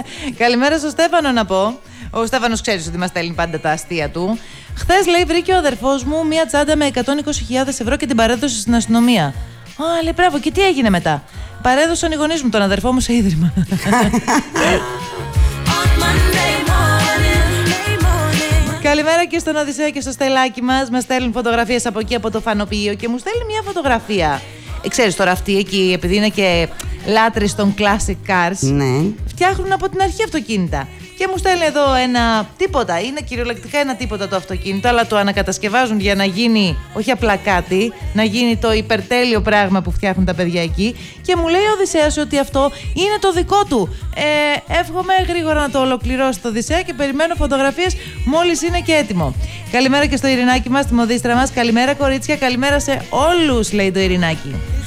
Καλημέρα στο Στέφανο να πω. Ο Στέφανος ξέρεις ότι μας στέλνει πάντα τα αστεία του. Χθες, λέει, βρήκε ο αδερφός μου μία τσάντα με 120.000 ευρώ και την παρέδωσε στην αστυνομία. Α, λέει, μπράβο, και τι έγινε μετά? Παρέδωσαν οι γονείς μου τον αδερφό μου σε ίδρυμα. Καλημέρα και στον Οδυσσέα και στο Στελάκι μας. Μας στέλνουν φωτογραφίες από εκεί, από το φανοποιείο, και μου στέλνει μια φωτογραφία. Ξέρεις τώρα, αυτοί εκεί, επειδή είναι και λάτρεις των classic cars, ναι, φτιάχνουν από την αρχή αυτοκίνητα. Και μου στέλνει εδώ ένα τίποτα. Είναι κυριολεκτικά ένα τίποτα το αυτοκίνητο, αλλά το ανακατασκευάζουν για να γίνει όχι απλά κάτι, να γίνει το υπερτέλειο πράγμα που φτιάχνουν τα παιδιά εκεί. Και μου λέει ο Οδυσσέας ότι αυτό είναι το δικό του. Εύχομαι γρήγορα να το ολοκληρώσει το Οδυσσέα και περιμένω φωτογραφίες μόλις είναι και έτοιμο. Καλημέρα και στο Ειρηνάκι μας, τη μοδίστρα μας. Καλημέρα, κορίτσια, καλημέρα σε όλους, λέει το Ειρηνάκι.